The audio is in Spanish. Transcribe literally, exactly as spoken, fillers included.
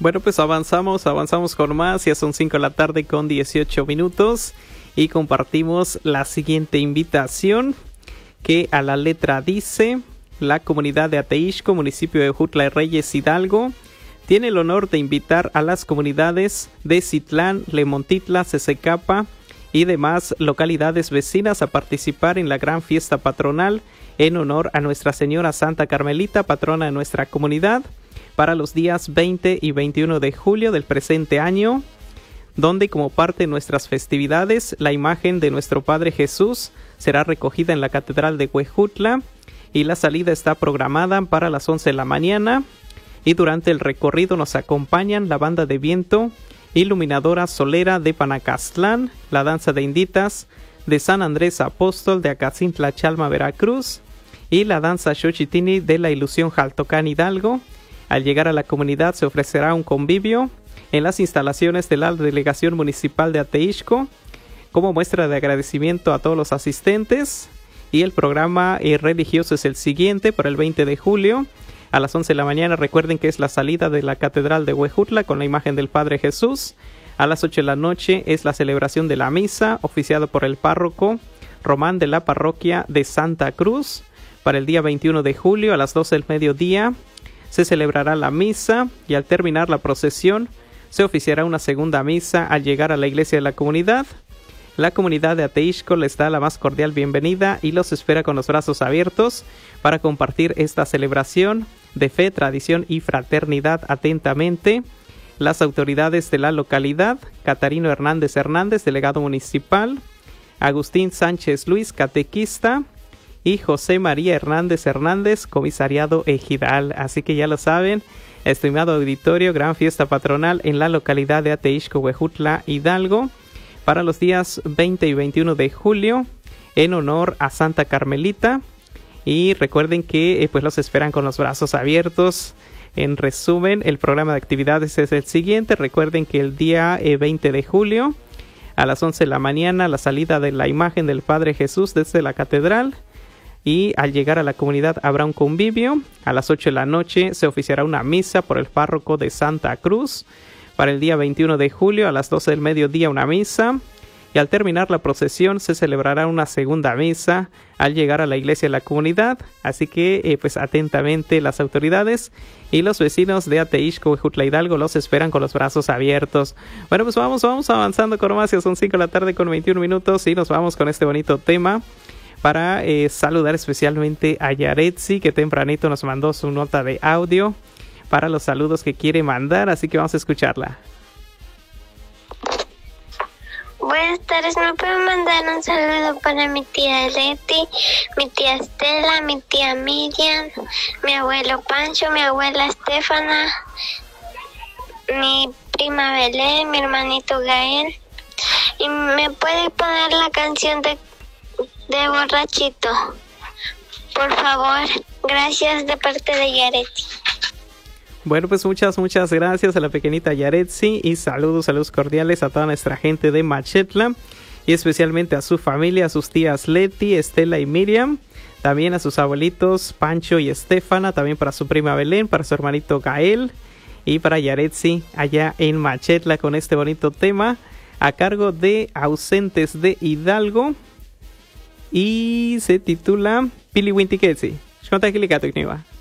Bueno, pues avanzamos, avanzamos con más. Ya son cinco de la tarde con dieciocho minutos y compartimos la siguiente invitación que a la letra dice: la comunidad de Ateixco, municipio de Jutla de Reyes, Hidalgo, tiene el honor de invitar a las comunidades de Citlán, Lemontitla, Cececapa y demás localidades vecinas a participar en la gran fiesta patronal en honor a Nuestra Señora Santa Carmelita, patrona de nuestra comunidad, para los días veinte y veintiuno de julio del presente año, donde como parte de nuestras festividades, la imagen de nuestro Padre Jesús será recogida en la Catedral de Huejutla y la salida está programada para las once de la mañana, y durante el recorrido nos acompañan la banda de viento Iluminadora Solera de Panacastlán, la danza de inditas de San Andrés Apóstol de Acacintla, Chalma, Veracruz, y la danza Xochitini de la Ilusión Jaltocán, Hidalgo. Al llegar a la comunidad se ofrecerá un convivio en las instalaciones de la Delegación Municipal de Ateixco como muestra de agradecimiento a todos los asistentes, y el programa eh, religioso es el siguiente. Para el veinte de julio a las once de la mañana, recuerden que es la salida de la Catedral de Huejutla con la imagen del Padre Jesús. A las ocho de la noche es la celebración de la misa oficiada por el párroco Román de la parroquia de Santa Cruz. Para el día veintiuno de julio a las doce del mediodía se celebrará la misa, y al terminar la procesión se oficiará una segunda misa al llegar a la iglesia de la comunidad. La comunidad de Ateixco les da la más cordial bienvenida y los espera con los brazos abiertos para compartir esta celebración de fe, tradición y fraternidad. Atentamente, las autoridades de la localidad: Catarino Hernández Hernández, delegado municipal; Agustín Sánchez Luis, catequista; y José María Hernández Hernández, comisariado ejidal. Así que ya lo saben, estimado auditorio, gran fiesta patronal en la localidad de Ateixco, Huejutla, Hidalgo, para los días veinte y veintiuno de julio, en honor a Santa Carmelita. Y recuerden que eh, pues los esperan con los brazos abiertos. En resumen, el programa de actividades es el siguiente. Recuerden que el día eh, veinte de julio a las once de la mañana, la salida de la imagen del Padre Jesús desde la catedral, y al llegar a la comunidad habrá un convivio. A las ocho de la noche se oficiará una misa por el párroco de Santa Cruz. Para el día veintiuno de julio a las doce del mediodía una misa, y al terminar la procesión se celebrará una segunda misa al llegar a la iglesia de la comunidad. Así que eh, pues atentamente las autoridades y los vecinos de Ateixco, Huejutla, Hidalgo los esperan con los brazos abiertos. Bueno, pues vamos, vamos avanzando con más. Ya son cinco de la tarde con veintiún minutos y nos vamos con este bonito tema para eh, saludar especialmente a Yaretsi, que tempranito nos mandó su nota de audio para los saludos que quiere mandar, así que vamos a escucharla. Buenas tardes, ¿me pueden mandar un saludo para mi tía Leti, mi tía Estela, mi tía Miriam, mi abuelo Pancho, mi abuela Estefana, mi prima Belén, mi hermanito Gael? Y me puede poner la canción de, de Borrachito, por favor. Gracias, de parte de Yaretsi. Bueno, pues muchas, muchas gracias a la pequeñita Yaretsi, y saludos, saludos cordiales a toda nuestra gente de Machetla, y especialmente a su familia, a sus tías Leti, Estela y Miriam, también a sus abuelitos Pancho y Estefana, también para su prima Belén, para su hermanito Gael, y para Yaretsi allá en Machetla con este bonito tema a cargo de Ausentes de Hidalgo, y se titula Pili Wintiketsi. Shkonta Kilikato Ikniwa.